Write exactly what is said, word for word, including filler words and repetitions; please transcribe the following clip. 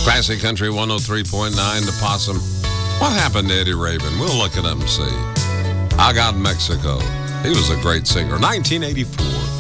Classic Country one oh three point nine, the Possum. What happened to Eddie Raven? We'll look at him and see. I Got Mexico. He was a great singer. nineteen eighty-four.